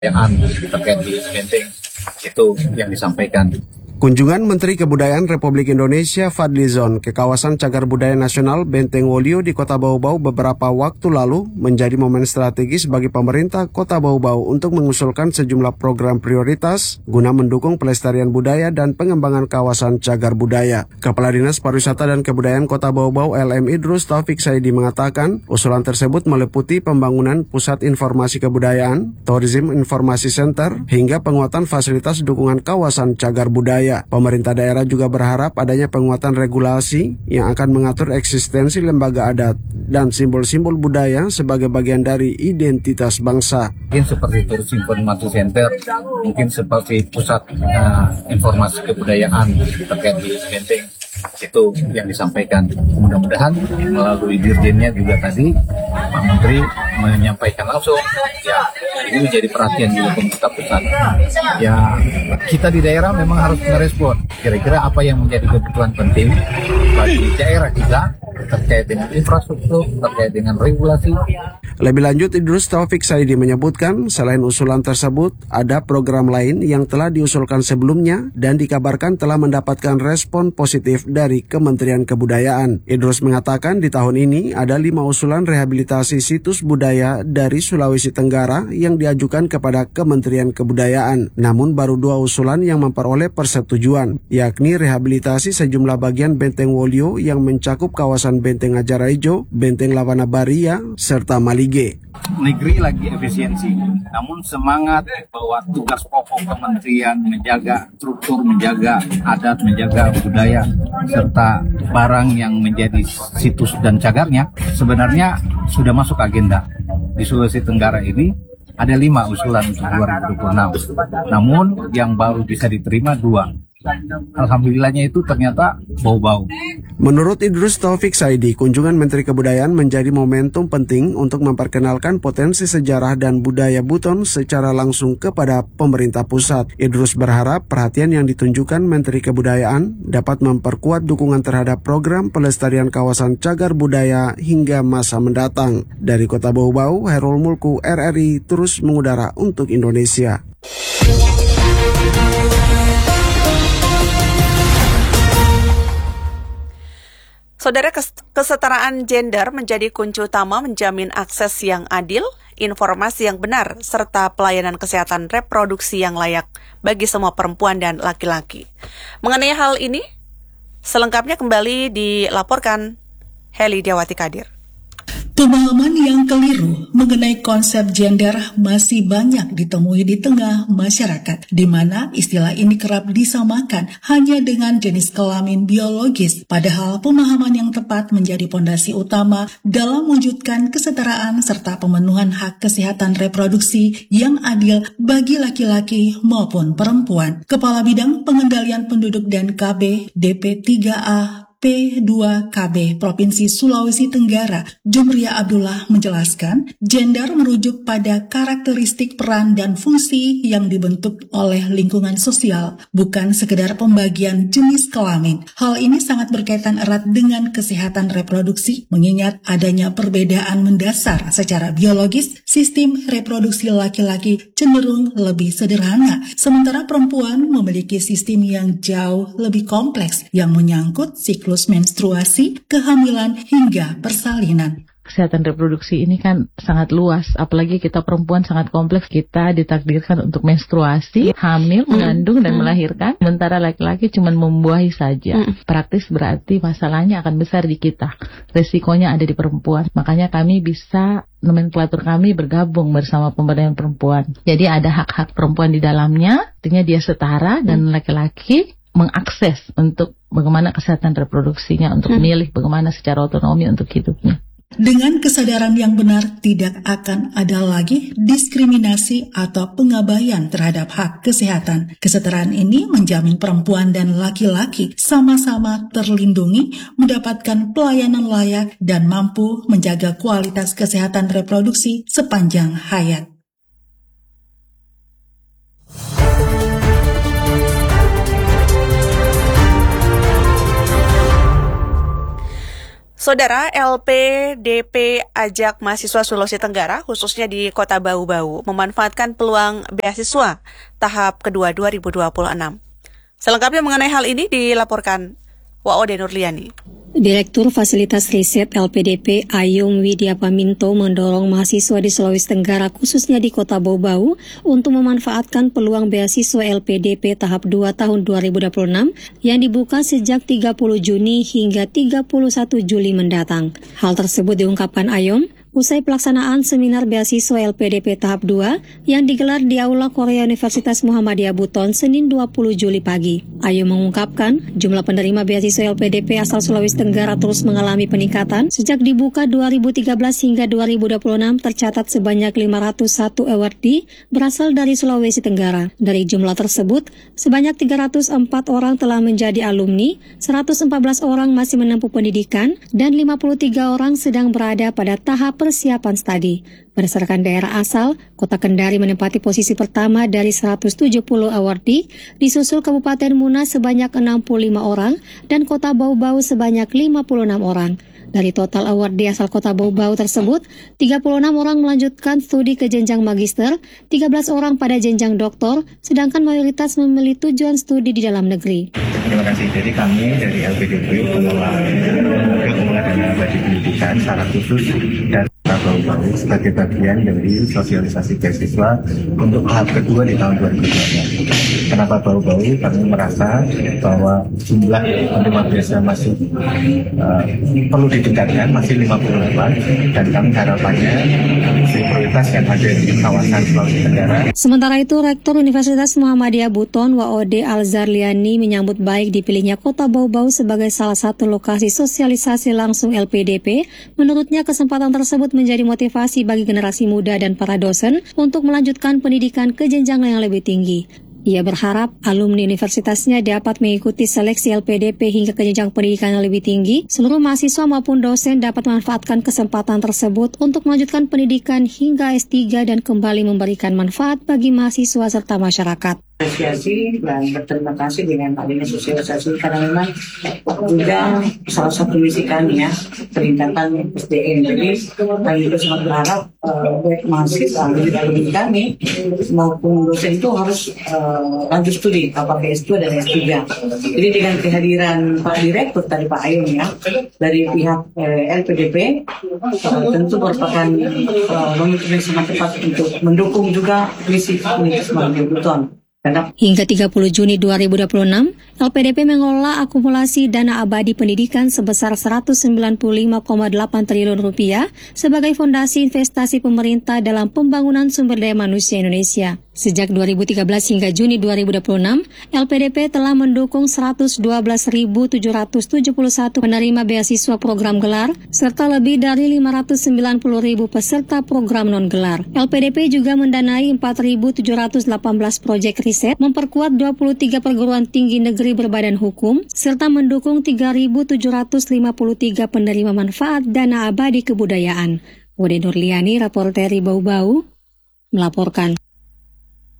yang terkait di Benteng itu yang disampaikan. Kunjungan Menteri Kebudayaan Republik Indonesia Fadlizon ke kawasan Cagar Budaya Nasional Benteng Wolio di Kota Bau-Bau beberapa waktu lalu menjadi momen strategis bagi pemerintah Kota Bau-Bau untuk mengusulkan sejumlah program prioritas guna mendukung pelestarian budaya dan pengembangan kawasan Cagar Budaya. Kepala Dinas Pariwisata dan Kebudayaan Kota Bau-Bau LM Idrus Taufik Saidi mengatakan usulan tersebut meliputi pembangunan Pusat Informasi Kebudayaan, Tourism Informasi Center, hingga penguatan fasilitas dukungan kawasan Cagar Budaya. Pemerintah daerah juga berharap adanya penguatan regulasi yang akan mengatur eksistensi lembaga adat dan simbol-simbol budaya sebagai bagian dari identitas bangsa. Mungkin seperti Tourism Informasi Center, mungkin seperti Pusat Informasi Kebudayaan terkait di Benteng, itu yang disampaikan. Mudah-mudahan melalui dirjennya juga tadi Pak Menteri menyampaikan langsung, ya ini menjadi perhatian juga pemerintah pusat. Ya kita di daerah memang harus merespon kira-kira apa yang menjadi kebutuhan penting bagi daerah kita terkait dengan infrastruktur, terkait dengan regulasi. Lebih lanjut, Idrus Taufik Saidi menyebutkan selain usulan tersebut, ada program lain yang telah diusulkan sebelumnya dan dikabarkan telah mendapatkan respon positif dari Kementerian Kebudayaan. Idrus mengatakan di tahun ini ada 5 usulan rehabilitasi situs budaya dari Sulawesi Tenggara yang diajukan kepada Kementerian Kebudayaan. Namun baru 2 usulan yang memperoleh persetujuan, yakni rehabilitasi sejumlah bagian Benteng Wolio yang mencakup kawasan Benteng Ajarajo, Benteng Lawana Baria, serta Malige. Negeri lagi efisiensi, namun semangat bahwa tugas pokok kementerian menjaga struktur, menjaga adat, menjaga budaya, serta barang yang menjadi situs dan cagarnya sebenarnya sudah masuk agenda. Di Sulawesi Tenggara ini ada 5 usulan untuk 2026, namun yang baru bisa diterima 2. Alhamdulillahnya itu ternyata Bau-Bau. Menurut Idrus Taufik Saidi, kunjungan Menteri Kebudayaan menjadi momentum penting untuk memperkenalkan potensi sejarah dan budaya Buton secara langsung kepada pemerintah pusat. Idrus berharap perhatian yang ditunjukkan Menteri Kebudayaan dapat memperkuat dukungan terhadap program pelestarian kawasan cagar budaya hingga masa mendatang. Dari Kota Bau-Bau, Herul Mulku, RRI terus mengudara untuk Indonesia. Saudara, kesetaraan gender menjadi kunci utama menjamin akses yang adil, informasi yang benar, serta pelayanan kesehatan reproduksi yang layak bagi semua perempuan dan laki-laki. Mengenai hal ini, selengkapnya kembali dilaporkan Heli Diawati Kadir. Pemahaman yang keliru mengenai konsep gender masih banyak ditemui di tengah masyarakat, di mana istilah ini kerap disamakan hanya dengan jenis kelamin biologis, padahal pemahaman yang tepat menjadi pondasi utama dalam mewujudkan kesetaraan serta pemenuhan hak kesehatan reproduksi yang adil bagi laki-laki maupun perempuan. Kepala Bidang Pengendalian Penduduk dan KB DP3A P2KB Provinsi Sulawesi Tenggara, Jumria Abdullah menjelaskan, gender merujuk pada karakteristik peran dan fungsi yang dibentuk oleh lingkungan sosial, bukan sekedar pembagian jenis kelamin. Hal ini sangat berkaitan erat dengan kesehatan reproduksi, mengingat adanya perbedaan mendasar secara biologis. Sistem reproduksi laki-laki cenderung lebih sederhana, sementara perempuan memiliki sistem yang jauh lebih kompleks yang menyangkut siklus menstruasi, kehamilan, hingga persalinan. Kesehatan reproduksi ini kan sangat luas, apalagi kita perempuan sangat kompleks. Kita ditakdirkan untuk menstruasi, hamil, mengandung, dan melahirkan, sementara laki-laki cuma membuahi saja. Praktis berarti masalahnya akan besar di kita, resikonya ada di perempuan. Makanya kami bisa, nomenklatur kami bergabung bersama pemberdayaan perempuan. Jadi ada hak-hak perempuan di dalamnya, artinya dia setara, dan laki-laki mengakses untuk bagaimana kesehatan reproduksinya, untuk memilih bagaimana secara otonomi untuk hidupnya. Dengan kesadaran yang benar, tidak akan ada lagi diskriminasi atau pengabaian terhadap hak kesehatan. Kesetaraan ini menjamin perempuan dan laki-laki sama-sama terlindungi, mendapatkan pelayanan layak, dan mampu menjaga kualitas kesehatan reproduksi sepanjang hayat. Saudara, LPDP ajak mahasiswa Sulawesi Tenggara, khususnya di Kota Bau-Bau, memanfaatkan peluang beasiswa tahap kedua 2026. Selengkapnya mengenai hal ini dilaporkan Waode Nurliani. Direktur Fasilitas Riset LPDP Ayung Widya Paminto mendorong mahasiswa di Sulawesi Tenggara khususnya di Kota Bau-Bau untuk memanfaatkan peluang beasiswa LPDP tahap 2 tahun 2026 yang dibuka sejak 30 Juni hingga 31 Juli mendatang. Hal tersebut diungkapkan Ayung usai pelaksanaan seminar beasiswa LPDP tahap 2 yang digelar di Aula Korea Universitas Muhammadiyah Buton Senin 20 Juli pagi. Ayu mengungkapkan jumlah penerima beasiswa LPDP asal Sulawesi Tenggara terus mengalami peningkatan. Sejak dibuka 2013 hingga 2026 tercatat sebanyak 501 awardee berasal dari Sulawesi Tenggara. Dari jumlah tersebut, sebanyak 304 orang telah menjadi alumni, 114 orang masih menempuh pendidikan, dan 53 orang sedang berada pada tahap persiapan studi. Berdasarkan daerah asal, Kota Kendari menempati posisi pertama dari 170 awardee, disusul Kabupaten Muna sebanyak 65 orang dan Kota Bau-Bau sebanyak 56 orang. Dari total awardee asal Kota Bau-Bau tersebut, 36 orang melanjutkan studi ke jenjang magister, 13 orang pada jenjang doktor, sedangkan mayoritas memilih tujuan studi di dalam negeri. Terima kasih. Jadi kami dari LPDP mengelola dana bagi pendidikan secara khusus dan Bau-Bau sebagai bagian dari sosialisasi beasiswa untuk tahap kedua di tahun 2020. Kenapa Bau-Bau? Kami merasa bahwa jumlah penerima beasiswa masih perlu ditingkatkan, masih 58, dan kami harapannya prioritas yang ada di kawasan Sulawesi Tenggara. Sementara itu, Rektor Universitas Muhammadiyah Buton Waode Alzarliani menyambut baik dipilihnya Kota Bau-Bau sebagai salah satu lokasi sosialisasi langsung LPDP. Menurutnya, kesempatan tersebut menjadi motivasi bagi generasi muda dan para dosen untuk melanjutkan pendidikan ke jenjang yang lebih tinggi. Ia berharap alumni universitasnya dapat mengikuti seleksi LPDP hingga ke jenjang pendidikan yang lebih tinggi. Seluruh mahasiswa maupun dosen dapat memanfaatkan kesempatan tersebut untuk melanjutkan pendidikan hingga S3 dan kembali memberikan manfaat bagi mahasiswa serta masyarakat. Apresiasi dan berterima kasih dengan adanya sosialisasi karena memang juga salah satu misi kami ya peningkatan SDM. Jadi kami juga sangat berharap baik mahasiswa alumni kami maupun dosen itu harus lanjut studi apakah S2 dan S3. Jadi dengan kehadiran Pak Direktur tadi Pak Ayung ya dari pihak LPDP tentu merupakan momentum yang sangat tepat untuk mendukung juga misi Universitas Muhammadiyah Buton. Hingga 30 Juni 2026, LPDP mengelola akumulasi dana abadi pendidikan sebesar 195,8 triliun rupiah sebagai fondasi investasi pemerintah dalam pembangunan sumber daya manusia Indonesia. Sejak 2013 hingga Juni 2026, LPDP telah mendukung 112.771 penerima beasiswa program gelar, serta lebih dari 590.000 peserta program non-gelar. LPDP juga mendanai 4.718 proyek riset, memperkuat 23 perguruan tinggi negeri berbadan hukum, serta mendukung 3.753 penerima manfaat dana abadi kebudayaan. Waode Nurliani, Raporteri Bau-Bau, melaporkan.